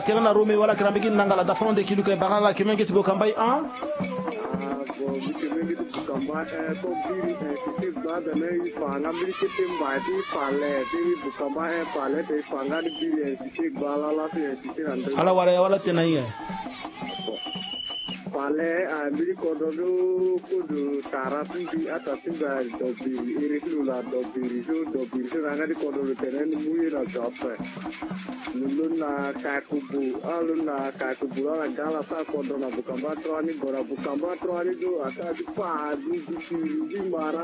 terena Rome wala krambiki nangala da fronde kilu kay bagala kemengi tibo kambay an Bukamba to biri kiti bada nei panga biri kiti mbati pale biri Bukamba pale te panga di biri kiti bala la kiti rande ala wala tenaiye pale biri kodo tara pinti ata pinga do biri iri la do biri ranga di kodo tenen muyi na jope luluna kakubu la gala sa kodo na Bukamba troani bora Bukamba troani do ata di pa di mara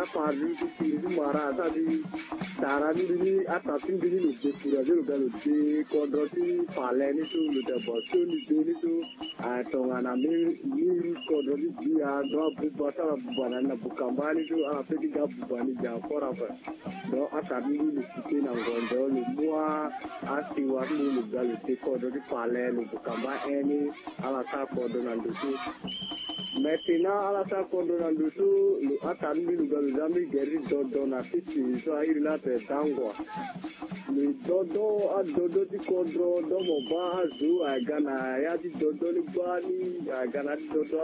ata di tara di ata pingi ni de pura de galo de kodo ti pale ni tu lu de bosu ni tu tonga na mi kodo di dia do bubata bubana na Bukamba ni tu a pedi ga bubani ja fora fa do ata ni ni na ngondo lu mua ati wa lu galo de kodo di pale lu Bukamba eni ala sa kodo na ndutu metina ala sa kodo na ndutu lu ata ni lu galo zami geri dodo na titi so airi na te tangwa lu dodo ti kodo do mo ba azu agana ya ti dodo ni bani agana ti dodo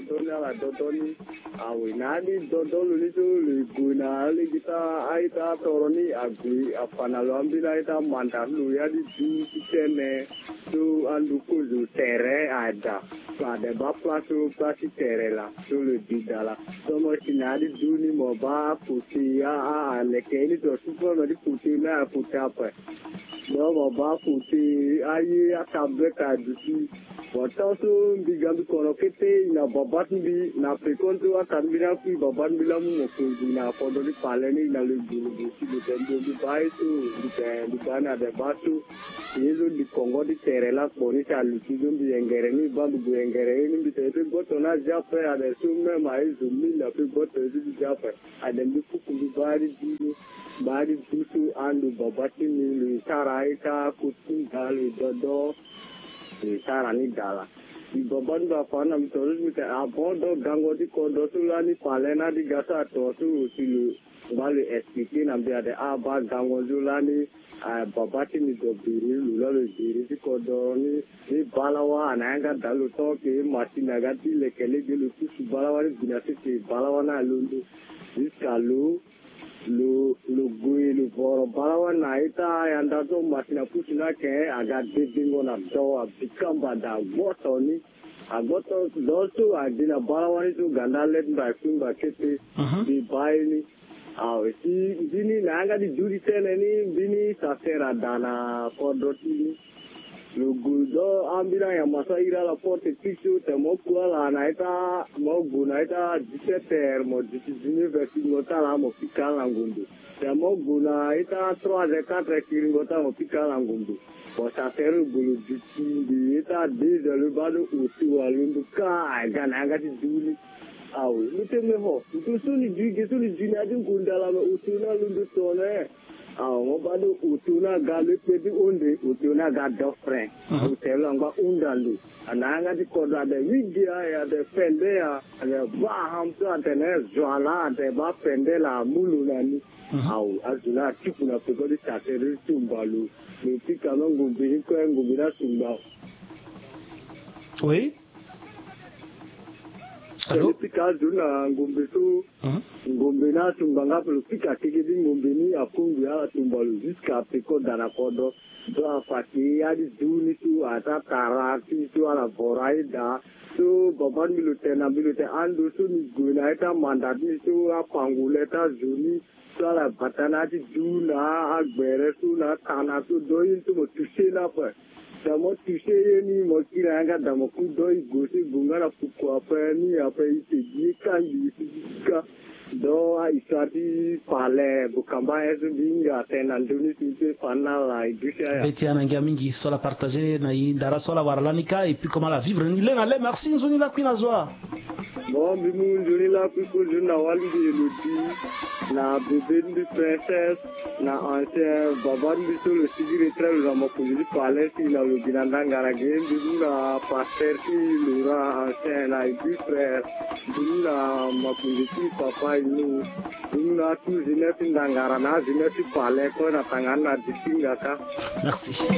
ni awi na ni dodo lu ni tu lu guna li kita aita toroni agui apana lo ambila ita manda lu ya di du tene tu andu kuzu tere ada pada ba plasu plasi tere la tu lu di dala so mo sinadi du ni mo ba puti ya leke ni to super no di puti na puti apa no mo ba puti ayi akabe ka dusi wata so bigambi kono kete na babat bi na prekonto akan bina ku babat bila mo ko na fodo di paleni na lu du si du tendo di bai tu di bana de batu yezo di Kongo di terela boni chalu si bi engere ni bandu bu engere ni bi te goto na jape ade summe mai zumi na pe goto di jape ade mi ku di bari dusu andu babati ni lu tarai ka kutin dalu dodo sarani dala di baban ba fana mtoro mi ka abodo gango di kodo sulani palena di gasa to su silu bali SPT na bia de aba gango sulani babati ni do biri lulalo biri di kodo ni balawa ananga dalu to ke masina gati lekele gelu su balawa ni binasi ke balawa na lundu iskalu lu boro balawa na ita yanda to masina pusina ke aga dingo na do Bikamba da goto ni agoto dosu adina balawa ni tu gandalet ba kumba kete di baini si dini nanga di juri tene ni bini sasera dana kodoti lu gudo ambira ya masaira la porte pichu te mokua la naita mogu naita diseter mo disizini versi ngota mo pikala ngundu te mogu naita 3 4 kilingota mo pikala ngundu bota teru bulu di ita diesel balu utu walundu ka gana di duli awu luteme ho tusuni juni adin kundala mo utuna lundu tone mo bado utuna galu pedi onde utuna ga dofre utela ngba undalu ananga di koda de widia ya de pende ya de ba hamso atene zwala de ba pende la mulu nani au azula tikuna pego di tatere tumbalu ni tikano ngumbi ko ngumbi na tumba oui. Allô? Pika zuna ngumbi tu ngumbi na tumbanga pelu pika kigidi ngumbi ni akungu ya tumbalu jiska piko dana kodo do afati ya di duni tu ata karati tu ala boraida tu baban milute andu tu ni guna ita mandat ni tu apanguleta zuni tu ala batana di duna agbere tu na tana tu doin tu mo tusena pa damo touché ni mo kiranga damo ku doi gosi bungara pukwa pa ni apa iti kanji ka do isati pale Bukamba esu binga tenanduni tute fanala idusha Betiana ngamingi sola partager na indara sola warlanika et puis comment la vivre ni lena le merci nzoni la kwina zwa bon bimu nzoni la kuko juna wali di loti na bébé de princesse na ancien baban de tout le sigiri très le ramopuli pale si na le binanda ngarage bimu na pasteur si lura ancien na ibi frère bimu na mapuliti papa inu bimu na tu jeunesse ndangara na jeunesse pale ko na tangana disinga ka merci